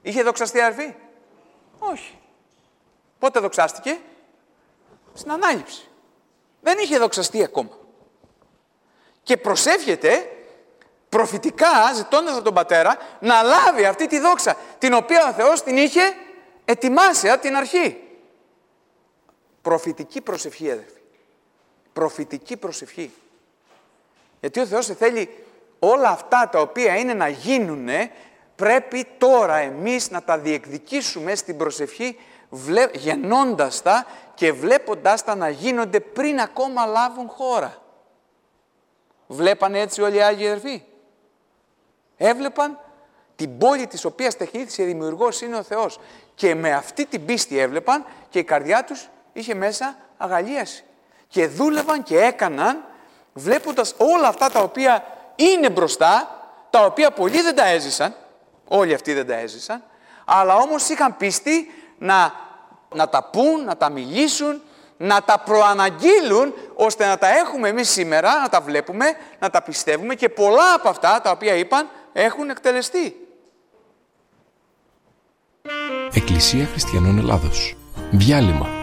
Είχε δοξαστεί αδερφοί? Όχι. Πότε δοξάστηκε? Στην Ανάληψη. Δεν είχε δοξαστεί ακόμα. Και προσεύχεται προφητικά, ζητώντας από τον Πατέρα, να λάβει αυτή τη δόξα, την οποία ο Θεός την είχε ετοιμάσει από την αρχή. Προφητική προσευχή, αδερφοί. Προφητική προσευχή. Γιατί ο Θεός θέλει όλα αυτά τα οποία είναι να γίνουνε, πρέπει τώρα εμείς να τα διεκδικήσουμε στην προσευχή, γεννώντας τα και βλέποντάς τα να γίνονται πριν ακόμα λάβουν χώρα. Βλέπανε έτσι όλοι οι Άγιοι αδερφοί? Έβλεπαν την πόλη της οποίας τεχνήθησε δημιουργός είναι ο Θεός. Και με αυτή την πίστη έβλεπαν και η καρδιά τους είχε μέσα αγαλίαση. Και δούλευαν και έκαναν, βλέποντας όλα αυτά τα οποία είναι μπροστά, τα οποία πολλοί δεν τα έζησαν, όλοι αυτοί δεν τα έζησαν, αλλά όμως είχαν πίστη να τα πούν, να τα μιλήσουν, να τα προαναγγείλουν, ώστε να τα έχουμε εμείς σήμερα, να τα βλέπουμε, να τα πιστεύουμε και πολλά από αυτά τα οποία είπαν έχουν εκτελεστεί. Εκκλησία Χριστιανών Ελλάδος. Διάλειμμα.